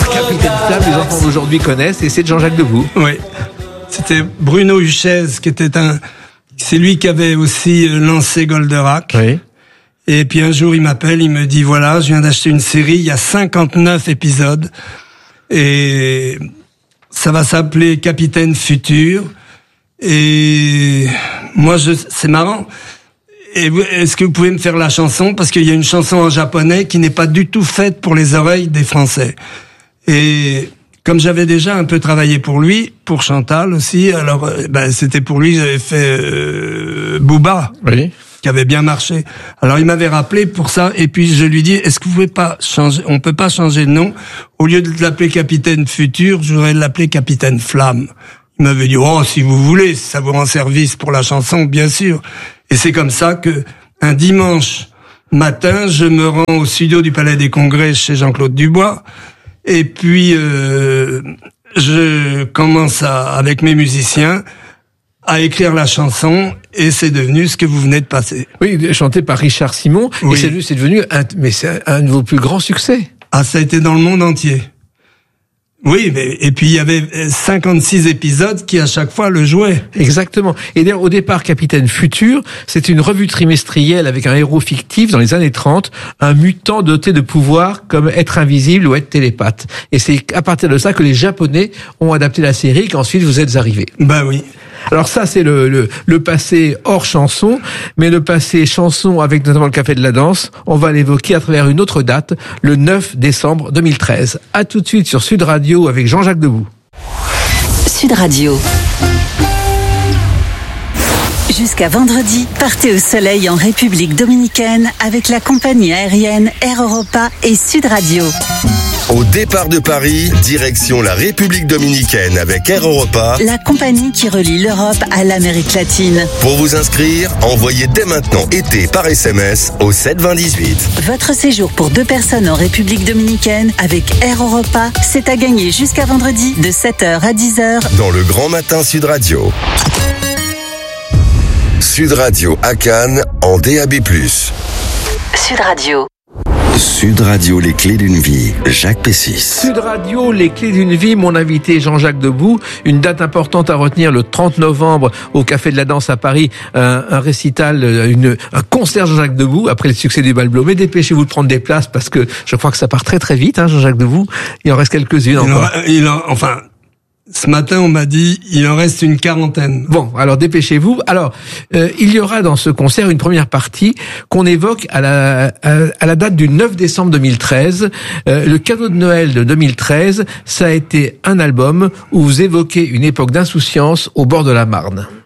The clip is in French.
Capitaine Flamme, les enfants d'aujourd'hui connaissent, et c'est de Jean-Jacques Debout. Oui. C'était Bruno Huchez, c'est lui qui avait aussi lancé Goldorak. Oui. Et puis un jour, il m'appelle, il me dit, voilà, je viens d'acheter une série, il y a 59 épisodes, et ça va s'appeler Capitaine Futur. Et moi, c'est marrant. Et est-ce que vous pouvez me faire la chanson? Parce qu'il y a une chanson en japonais qui n'est pas du tout faite pour les oreilles des Français. Et comme j'avais déjà un peu travaillé pour lui, pour Chantal aussi, alors c'était pour lui, j'avais fait Booba, oui, qui avait bien marché. Alors il m'avait rappelé pour ça, et puis je lui dis, est-ce que vous pouvez pas changer? On peut pas changer le nom. Au lieu de l'appeler Capitaine Futur, je voudrais l'appeler Capitaine Flamme. Il m'avait dit, oh, si vous voulez, si ça vous rend service pour la chanson, bien sûr. Et c'est comme ça que, un dimanche matin, je me rends au studio du Palais des Congrès chez Jean-Claude Dubois. Et puis, je commence avec mes musiciens à écrire la chanson, et c'est devenu ce que vous venez de passer. Oui, chanté par Richard Simon. Oui. Et c'est devenu un de vos plus grands succès. Ah, ça a été dans le monde entier. Oui, et puis il y avait 56 épisodes qui à chaque fois le jouaient. Exactement. Et d'ailleurs, au départ, Capitaine Futur, c'est une revue trimestrielle avec un héros fictif dans les années 30, un mutant doté de pouvoirs comme être invisible ou être télépathe. Et c'est à partir de ça que les Japonais ont adapté la série et qu'ensuite vous êtes arrivés. Ben oui. Alors ça, c'est le passé hors chanson, mais le passé chanson avec notamment le Café de la Danse, on va l'évoquer à travers une autre date, le 9 décembre 2013. À tout de suite sur Sud Radio avec Jean-Jacques Debout. Sud Radio. Jusqu'à vendredi, partez au soleil en République dominicaine avec la compagnie aérienne Air Europa et Sud Radio. Au départ de Paris, direction la République dominicaine avec Air Europa, la compagnie qui relie l'Europe à l'Amérique latine. Pour vous inscrire, envoyez dès maintenant été par SMS au 72018. Votre séjour pour 2 personnes en République dominicaine avec Air Europa, c'est à gagner jusqu'à vendredi de 7h à 10h dans le Grand Matin Sud Radio. Sud Radio à Cannes en DAB+. Sud Radio. Sud Radio, les clés d'une vie, Jacques Pessis. Sud Radio, les clés d'une vie, mon invité Jean-Jacques Debout. Une date importante à retenir, le 30 novembre au Café de la Danse à Paris, un récital, un concert Jean-Jacques Debout après le succès du Bal Bleu. Mais dépêchez-vous de prendre des places parce que je crois que ça part très très vite, Jean-Jacques Debout. Il en reste quelques-unes encore. Ce matin, on m'a dit, il en reste une quarantaine. Bon, alors dépêchez-vous. Alors, il y aura dans ce concert une première partie qu'on évoque à la date du 9 décembre 2013. Le cadeau de Noël de 2013, ça a été un album où vous évoquez une époque d'insouciance au bord de la Marne.